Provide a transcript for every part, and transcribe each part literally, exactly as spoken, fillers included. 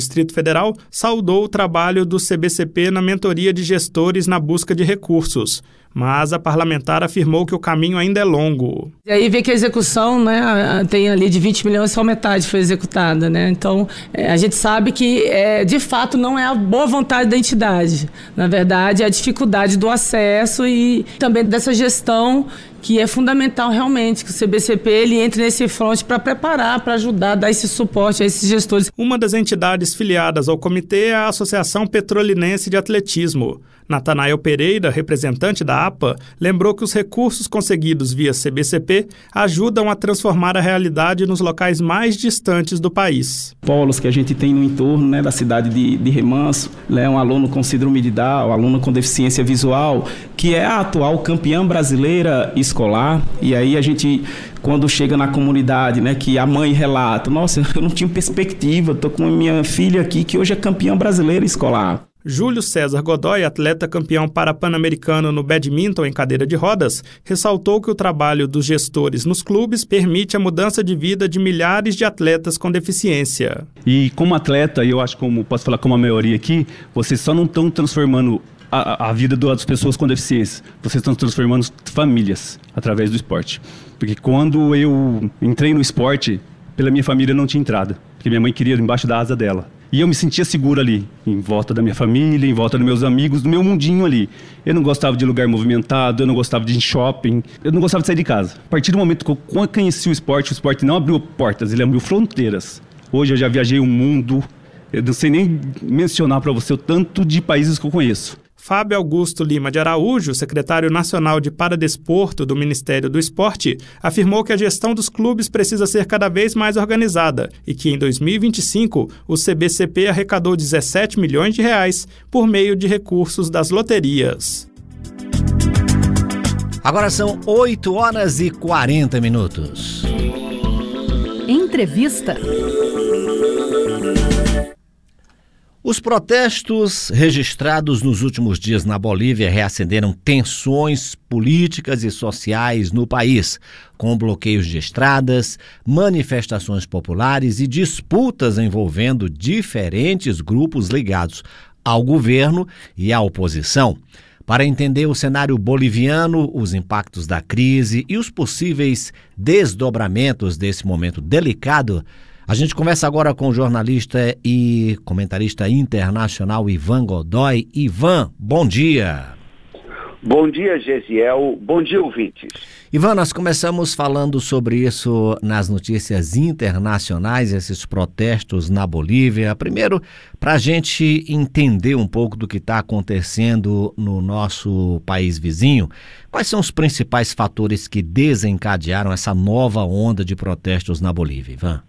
Distrito Federal, saudou o trabalho do C B C P na mentoria de gestores na busca de recursos. Mas a parlamentar afirmou que o caminho ainda é longo. E aí vê que a execução, né, tem ali de vinte milhões, só metade foi executada, né? Então, é, a gente sabe que, é, de fato, não é a boa vontade da entidade. Na verdade, é a dificuldade do acesso e também dessa gestão que é fundamental realmente que o C B C P ele entre nesse fronte para preparar, para ajudar, dar esse suporte a esses gestores. Uma das entidades filiadas ao comitê é a Associação Petrolinense de Atletismo. Natanael Pereira, representante da A P A, lembrou que os recursos conseguidos via C B C P ajudam a transformar a realidade nos locais mais distantes do país. Polos que a gente tem no entorno, né, da cidade de, de Remanso, né, um aluno com síndrome de Down, um aluno com deficiência visual, que é a atual campeã brasileira escolar, e aí a gente, quando chega na comunidade, né, que a mãe relata, nossa, eu não tinha perspectiva, estou com a minha filha aqui que hoje é campeã brasileira escolar. Júlio César Godoy, atleta campeão parapan-americano no badminton em cadeira de rodas, ressaltou que o trabalho dos gestores nos clubes permite a mudança de vida de milhares de atletas com deficiência. E como atleta, eu acho, como posso falar como a maioria aqui, vocês só não estão transformando a, a vida das pessoas com deficiência, vocês estão transformando famílias através do esporte. Porque quando eu entrei no esporte, pela minha família não tinha entrada, porque minha mãe queria embaixo da asa dela. E eu me sentia seguro ali, em volta da minha família, em volta dos meus amigos, do meu mundinho ali. Eu não gostava de lugar movimentado, eu não gostava de ir em shopping, eu não gostava de sair de casa. A partir do momento que eu conheci o esporte, o esporte não abriu portas, ele abriu fronteiras. Hoje eu já viajei o mundo, eu não sei nem mencionar para você o tanto de países que eu conheço. Fábio Augusto Lima de Araújo, secretário nacional de Paradesporto do Ministério do Esporte, afirmou que a gestão dos clubes precisa ser cada vez mais organizada e que em dois mil e vinte e cinco o C B C P arrecadou dezessete milhões de reais por meio de recursos das loterias. Agora são oito horas e quarenta minutos. Entrevista. Os protestos registrados nos últimos dias na Bolívia reacenderam tensões políticas e sociais no país, com bloqueios de estradas, manifestações populares e disputas envolvendo diferentes grupos ligados ao governo e à oposição. Para entender o cenário boliviano, os impactos da crise e os possíveis desdobramentos desse momento delicado, a gente conversa agora com o jornalista e comentarista internacional Ivan Godoy. Ivan, bom dia. Bom dia, Gesiel. Bom dia, ouvintes. Ivan, nós começamos falando sobre isso nas notícias internacionais, esses protestos na Bolívia. Primeiro, para a gente entender um pouco do que está acontecendo no nosso país vizinho, quais são os principais fatores que desencadearam essa nova onda de protestos na Bolívia, Ivan?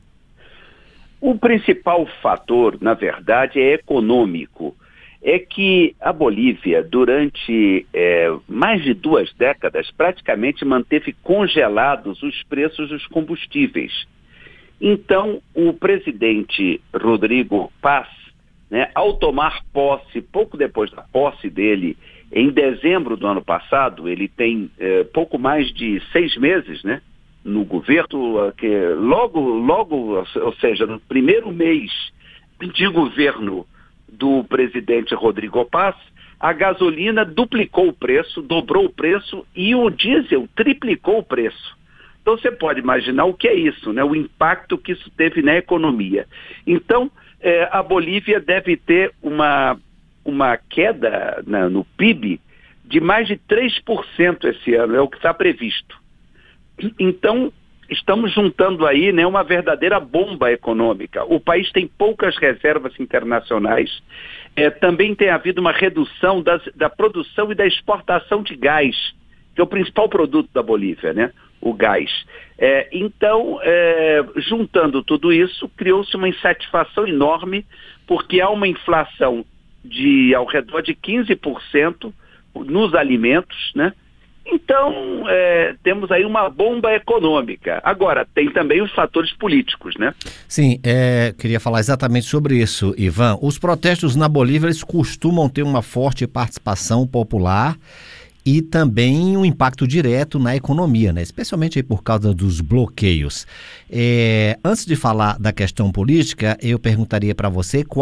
O principal fator, na verdade, é econômico. É que a Bolívia, durante é, mais de duas décadas, praticamente manteve congelados os preços dos combustíveis. Então, o presidente Rodrigo Paz, né, ao tomar posse, pouco depois da posse dele, em dezembro do ano passado, ele tem é, pouco mais de seis meses, né? No governo, que logo, logo, ou seja, no primeiro mês de governo do presidente Rodrigo Paz, a gasolina duplicou o preço, dobrou o preço e o diesel triplicou o preço. Então você pode imaginar o que é isso, né? O impacto que isso teve na economia. Então, eh, a Bolívia deve ter uma, uma queda na, no P I B de mais de três por cento esse ano, é o que está previsto. Então, estamos juntando aí, né, uma verdadeira bomba econômica. O país tem poucas reservas internacionais. É, também tem havido uma redução das, da produção e da exportação de gás, que é o principal produto da Bolívia, né? O gás. É, então, é, juntando tudo isso, criou-se uma insatisfação enorme, porque há uma inflação de ao redor de quinze por cento nos alimentos, né? Então, é, temos aí uma bomba econômica. Agora, tem também os fatores políticos, né? Sim, é, queria falar exatamente sobre isso, Ivan. Os protestos na Bolívia, eles costumam ter uma forte participação popular e também um impacto direto na economia, né? Especialmente aí por causa dos bloqueios. É, antes de falar da questão política, eu perguntaria para você qual